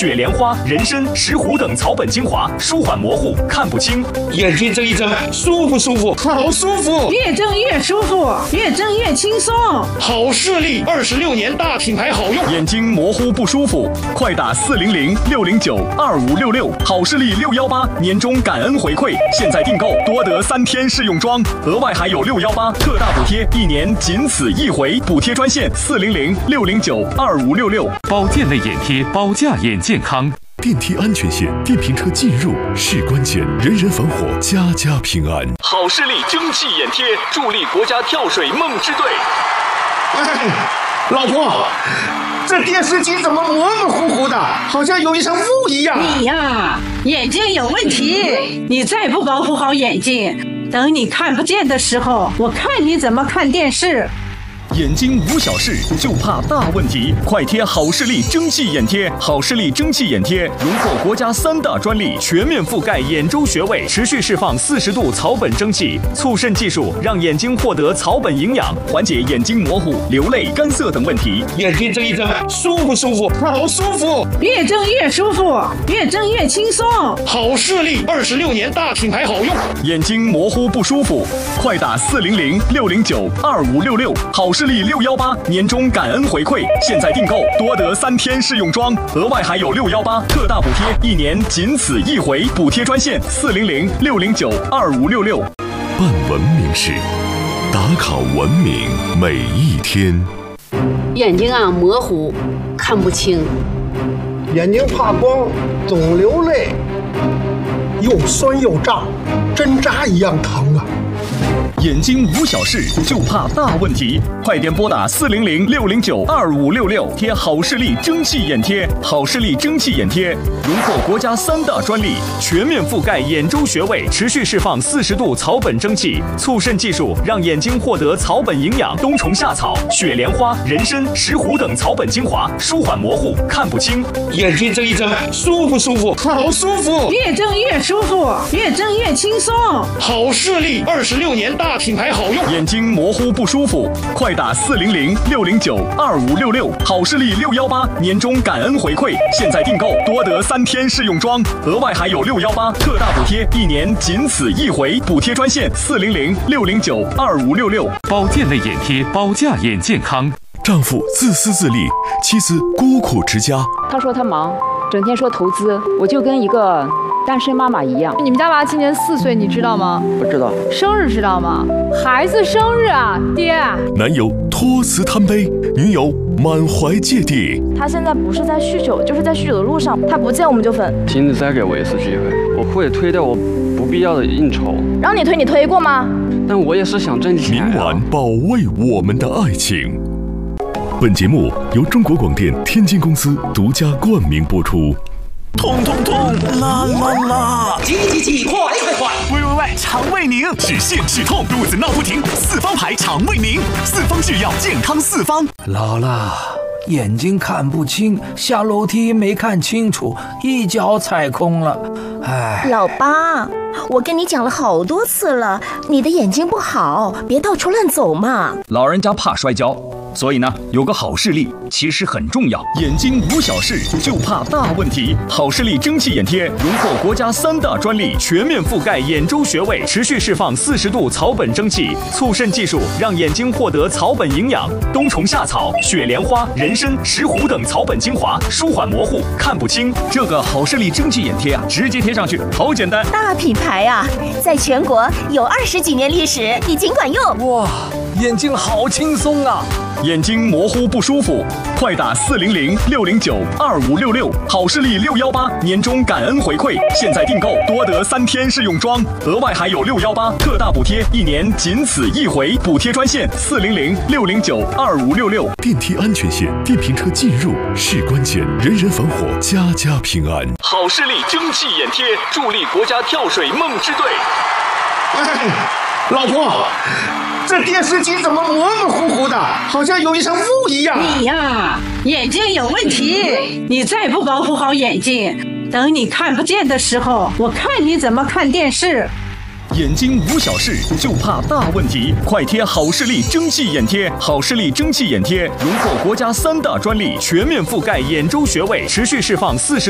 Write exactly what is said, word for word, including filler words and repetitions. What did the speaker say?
雪莲花、人参、石斛等草本精华，舒缓模糊，看不清。 眼睛睁一睁，舒服舒服，好舒服， 越睁越舒服，越睁越轻松。 好视力，二十六年大品牌好用。 眼睛模糊不舒服，快打四零零六零九二五六六，好视力六幺八年终感恩回馈，现在订购多得三天试用装，额外还有六幺八特大补贴，一年仅此一回。补贴专线四零零六零九二五六六。 保健类眼贴，保驾眼健康。 电梯安全线，电瓶车进入是关键，人人防火，家家平安。 好视力蒸汽眼贴，助力国家跳水梦之队。 哎，老婆，这电视机怎么模模糊糊的，好像有一层雾一样？ 你呀，眼睛有问题，你再不保护好眼睛，等你看不见的时候，我看你怎么看电视。 眼睛无小事，就怕大问题。快贴好视力蒸汽眼贴，好视力蒸汽眼贴荣获国家三大专利，全面覆盖眼周穴位，持续释放四十度草本蒸汽，促渗技术让眼睛获得草本营养，缓解眼睛模糊、流泪、干涩等问题。 眼睛睁一睁，舒服舒服，好舒服， 越睁越舒服，越睁越轻松。 好视力，二十六年大品牌好用。 眼睛模糊不舒服，快打四零零六零九二五六六，好视力六幺八年终感恩回馈，现在订购多得三天试用装，额外还有六幺八特大补贴，一年仅此一回。补贴专线四零零六零九二五六六。 办文明事，打卡文明每一天。 眼睛啊模糊，看不清， 眼睛怕光，总流泪，又酸又胀，针扎一样疼啊。 眼睛无小事，就怕大问题。快点拨打四零零六零九二五六六，贴好视力蒸汽眼贴。好视力蒸汽眼贴荣获国家三大专利，全面覆盖眼周穴位，持续释放四十度草本蒸汽，促渗技术让眼睛获得草本营养。冬虫夏草、雪莲花、人参、石斛等草本精华，舒缓模糊，看不清。 眼睛睁一睁，舒服舒服，好舒服， 越睁越舒服，越睁越轻松。 好视力，二十六年大品牌好用。 眼睛模糊不舒服，快打四零零六零九二五六六，好视力六幺八年终感恩回馈，现在订购多得三天试用装，额外还有六幺八特大补贴，一年仅此一回。补贴专线四零零六零九二五六六。 保健类眼贴，保驾眼健康。 丈夫自私自利，妻子孤苦持家。 他说他忙，整天说投资，我就跟一个单身妈妈一样。 你们家娃今年四岁，你知道吗？ 不知道。 生日知道吗？孩子生日啊，爹。 男友托辞贪杯，女友满怀芥蒂。 他现在不是在酗酒，就是在酗酒的路上。他不见我们就分。 请你再给我一次机会，我会推掉我不必要的应酬。 让你推，你推过吗？ 但我也是想挣钱啊。 明晚保卫我们的爱情。本节目由中国广电天津公司独家冠名播出。 痛痛痛，啦啦啦！ 急急急，快快快！ 喂喂喂，肠胃宁，止泻止痛，肚子闹不停，四方牌肠胃宁，四方制药，健康四方。 老了，眼睛看不清，下楼梯没看清楚，一脚踩空了。哎， 老八，我跟你讲了好多次了，你的眼睛不好，别到处乱走嘛。 老人家怕摔跤，所以呢，有个好视力其实很重要。眼睛无小事，就怕大问题。好视力蒸汽眼贴荣获国家三大专利，全面覆盖眼周穴位，持续释放四十度草本蒸汽，促渗技术让眼睛获得草本营养。冬虫夏草、雪莲花、人参、石斛等草本精华，舒缓模糊，看不清。这个好视力蒸汽眼贴啊，直接贴上去，好简单。 大品牌啊，在全国有二十几年历史，你尽管用。 哇，眼睛好轻松啊！ 眼睛模糊不舒服，快打四零零六零九二五六六，好视力六幺八年终感恩回馈，现在订购多得三天试用装，额外还有六幺八特大补贴，一年仅此一回。补贴专线四零零六零九二五六六。 电梯安全线，电瓶车进入是关键，人人防火，家家平安。 好视力蒸汽眼贴，助力国家跳水梦之队。 哎，老婆，这电视机怎么模模糊糊的，好像有一层雾一样？ 你呀，眼睛有问题，你再不保护好眼睛，等你看不见的时候，我看你怎么看电视。 眼睛无小事，就怕大问题。快贴好视力蒸汽眼贴，好视力蒸汽眼贴荣获国家三大专利，全面覆盖眼周穴位，持续释放四十